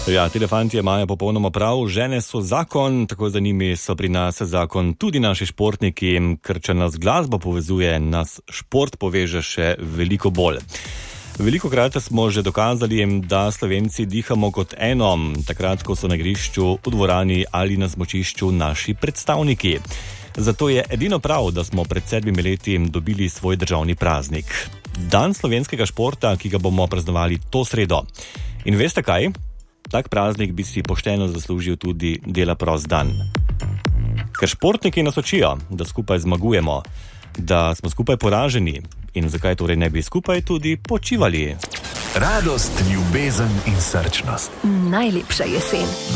Ja, ti fantje imajo popolnoma prav, žene so zakon, tako za njimi so pri nas zakon tudi naši športniki, ker če nas glasba povezuje, nas šport poveže še veliko bolj. Velikokrat smo že dokazali, da Slovenci dihamo kot eno, takrat, ko so na igrišču, v dvorani ali na smučišču naši predstavniki. Zato je edino prav, da smo pred 7 leti dobili svoj državni praznik. Dan slovenskega športa, ki ga bomo praznovali to sredo. In veste kaj? Tak praznik bi si pošteno zaslužil tudi dela prost dan. Ker športniki nas učijo, da skupaj zmagujemo, da smo skupaj poraženi in zakaj torej ne bi skupaj tudi počivali. Radost, ljubezen in srčnost. Najlepša jesen.